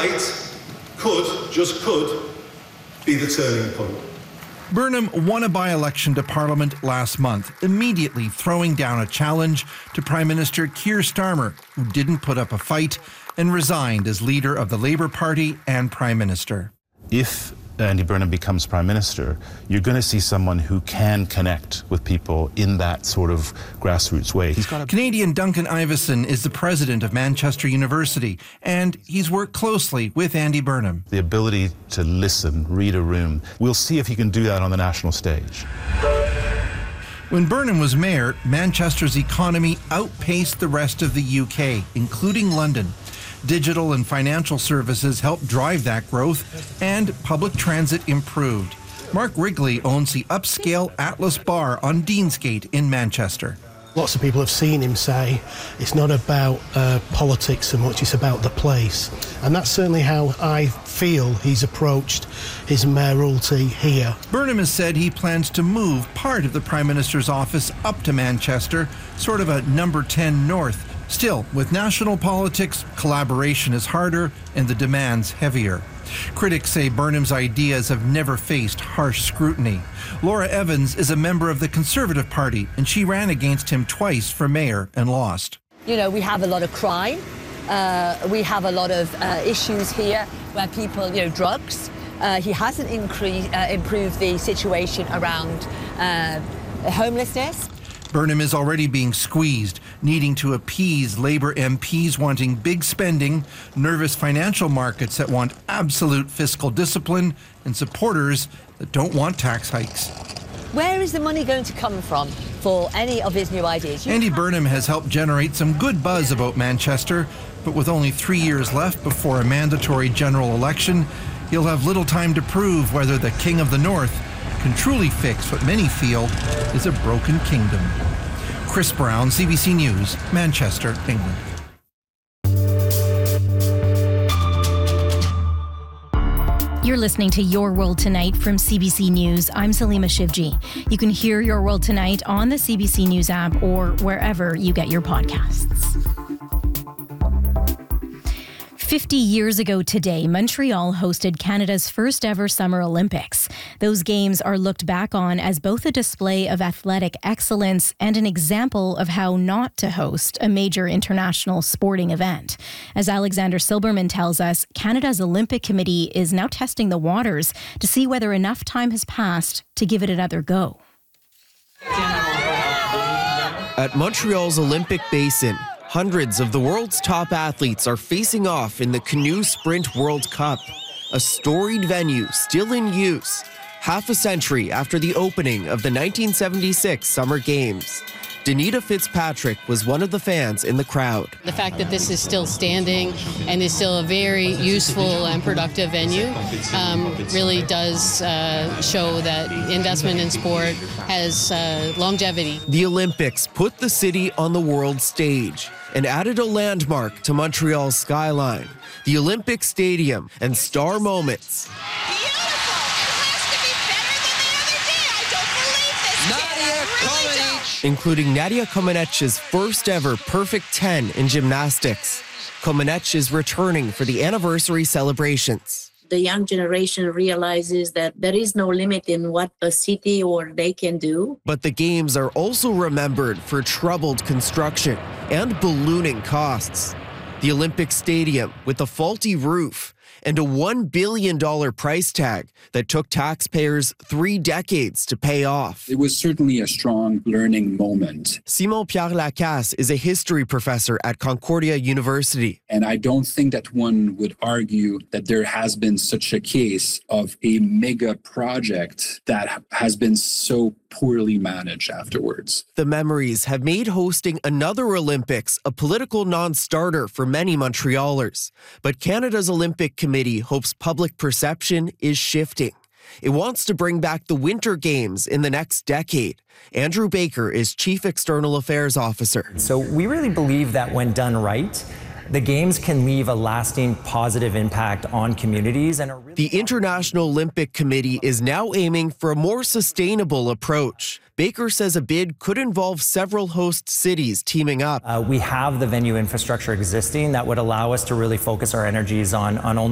tonight just could, be the turning point. Burnham won a by-election to Parliament last month, immediately throwing down a challenge to Prime Minister Keir Starmer, who didn't put up a fight and resigned as leader of the Labour Party and Prime Minister. If Andy Burnham becomes Prime Minister, you're going to see someone who can connect with people in that sort of grassroots way. Canadian Duncan Iveson is the president of Manchester University, and he's worked closely with Andy Burnham. The ability to listen, read a room, we'll see if he can do that on the national stage. When Burnham was mayor, Manchester's economy outpaced the rest of the UK, including London. Digital and financial services helped drive that growth, and public transit improved. Mark Wrigley owns the upscale Atlas Bar on Deansgate in Manchester. Lots of people have seen him say it's not about politics so much, it's about the place. And that's certainly how I feel he's approached his mayoralty here. Burnham has said he plans to move part of the Prime Minister's office up to Manchester, sort of a number 10 north. Still, with national politics, collaboration is harder and the demands heavier. Critics say Burnham's ideas have never faced harsh scrutiny. Laura Evans is a member of the Conservative Party, and she ran against him twice for mayor and lost. You know, we have a lot of crime. We have a lot of issues here where people, drugs. He hasn't improved the situation around homelessness. Burnham is already being squeezed, needing to appease Labour MPs wanting big spending, nervous financial markets that want absolute fiscal discipline, and supporters that don't want tax hikes. Where is the money going to come from for any of his new ideas? Andy Burnham has helped generate some good buzz about Manchester, but with only 3 years left before a mandatory general election, he'll have little time to prove whether the King of the North can truly fix what many feel is a broken kingdom. Chris Brown, CBC News, Manchester, England. You're listening to Your World Tonight from CBC News. I'm Salima Shivji. You can hear Your World Tonight on the CBC News app or wherever you get your podcasts. 50 years ago today, Montreal hosted Canada's first ever Summer Olympics. Those games are looked back on as both a display of athletic excellence and an example of how not to host a major international sporting event. As Alexander Silberman tells us, Canada's Olympic Committee is now testing the waters to see whether enough time has passed to give it another go. At Montreal's Olympic Basin, hundreds of the world's top athletes are facing off in the Canoe Sprint World Cup, a storied venue still in use, half a century after the opening of the 1976 Summer Games. Danita Fitzpatrick was one of the fans in the crowd. The fact that this is still standing and is still a very useful and productive venue really does show that investment in sport has longevity. The Olympics put the city on the world stage and added a landmark to Montreal's skyline, the Olympic Stadium and star moments. Including Nadia Comaneci's first ever perfect 10 in gymnastics. Comaneci is returning for the anniversary celebrations. The young generation realizes that there is no limit in what a city or they can do. But the games are also remembered for troubled construction and ballooning costs. The Olympic Stadium with a faulty roof and a $1 billion price tag that took taxpayers 3 decades to pay off. It was certainly a strong learning moment. Simon-Pierre Lacasse is a history professor at Concordia University. And I don't think that one would argue that there has been such a case of a mega project that has been so poorly managed afterwards. The memories have made hosting another Olympics a political non-starter for many Montrealers. But Canada's Olympic Committee hopes public perception is shifting. It wants to bring back the Winter Games in the next decade. Andrew Baker is Chief External Affairs Officer. So we really believe that when done right, the games can leave a lasting positive impact on communities. The International Olympic Committee is now aiming for a more sustainable approach. Baker says a bid could involve several host cities teaming up. We have the venue infrastructure existing that would allow us to really focus our energies on only